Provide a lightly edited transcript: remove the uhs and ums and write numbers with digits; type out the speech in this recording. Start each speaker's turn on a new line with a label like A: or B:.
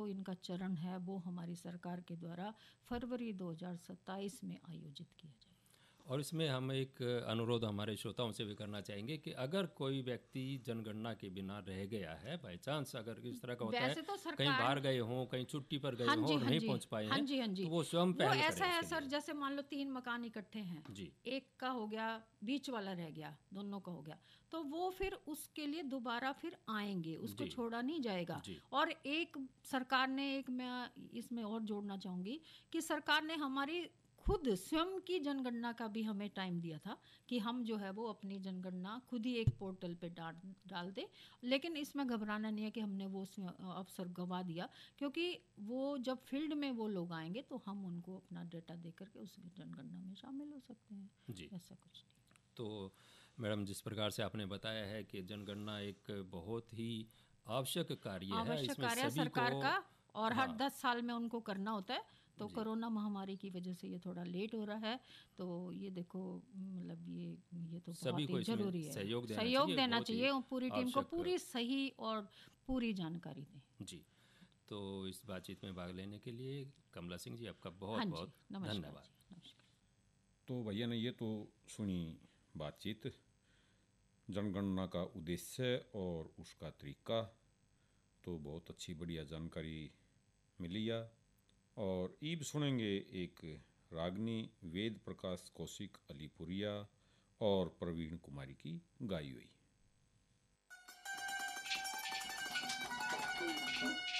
A: जो इनका चरण है वो हमारी सरकार के द्वारा फरवरी 2027 में आयोजित किया जाए।
B: और इसमें हम एक अनुरोध हमारे श्रोताओं से भी करना चाहेंगे कि अगर कोई व्यक्ति जनगणना के बिना रह गया है, बाई चांस अगर इस तरह का होता है,
A: तो
B: कहीं बाहर गए हों, कहीं छुट्टी पर गए हों और नहीं पहुंच पाए हैं, तो वो स्वयं
A: वो
B: पहल
A: ऐसा
B: करें
A: है
B: इसके
A: सर,
B: लिए।
A: जैसे मान लो 3 मकान इकट्ठे हैं,
B: जी।
A: एक का हो गया, बीच वाला रह गया, दोनों का हो गया, तो वो फिर उसके लिए दोबारा फिर आएंगे, उसको
B: जी।
A: छोड़ा नहीं जाएगा।
B: जी।
A: और एक सरकार ने, एक मैं इसमें और जोड़ना चाहूंगी कि सरकार ने हमारी खुद स्वयं की जनगणना का भी हमें टाइम दिया था कि हम जो है वो अपनी जनगणना खुद ही एक पोर्टल पे डाल दे। लेकिन इसमें घबराना नहीं है कि हमने वो अवसर गंवा दिया, क्योंकि वो जब फील्ड में वो लोग आएंगे तो हम उनको अपना डेटा दे करके उस जनगणना में शामिल हो सकते हैं।
B: जी।
A: ऐसा कुछ नहीं।
B: तो मैडम, जिस प्रकार से आपने बताया है कि जनगणना एक बहुत ही आवश्यक कार्य है, इसमें सभी
A: सरकार
B: को,
A: का, और हर
B: हाँ,
A: 10 साल में उनको करना होता है। तो
B: जी।
A: कोरोना महामारी की वजह से ये थोड़ा लेट हो रहा है। तो ये देखो, मतलब ये तो
B: सभी
A: बहुत
B: को
A: ही
B: इसमें
A: जरूरी है,
B: सहयोग
A: सहयोग देना
B: बहुत ही
A: चाहिए और पूरी टीम को
B: आवश्यक।
A: पूरी सही और पूरी जानकारी दें।
B: जी। तो इस बातचीत में भाग लेने के लिए कमला सिंह जी, आपका
A: हाँ
B: बहुत
A: जी,
B: बहुत
A: नमस्कार
B: धन्यवाद।
A: जी, नमस्कार।
C: तो भैया ने ये तो सुनी बातचीत, जनगणना का उद्देश्य और उसका तरीका, तो बहुत अच्छी बढ़िया जानकारी मिली है। और ईब सुनेंगे एक रागनी वेद प्रकाश कौशिक अलीपुरिया और प्रवीण कुमारी की गाई हुई।